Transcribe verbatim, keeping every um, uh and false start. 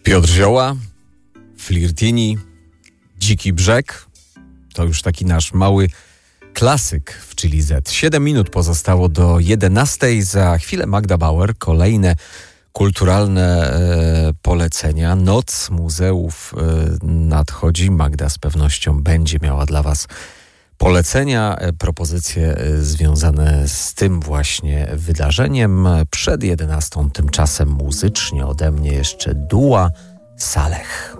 Piotr Zioła, Flirtini, Dziki Brzeg. To już taki nasz mały klasyk w Chili Z. Siedem minut pozostało do jedenastej. Za chwilę Magda Bauer. Kolejne kulturalne e, polecenia. Noc muzeów e, nadchodzi. Magda z pewnością będzie miała dla Was polecenia, e, propozycje e, związane z tym właśnie wydarzeniem. Przed jedenastą tymczasem muzycznie ode mnie jeszcze Dua Saleh.